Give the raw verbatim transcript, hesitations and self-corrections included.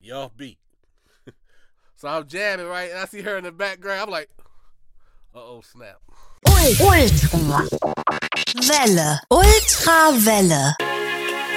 you off beat. So I'm jamming, right? And I see her in the background. I'm like, uh-oh, snap. Ultrawelle. Ultrawelle.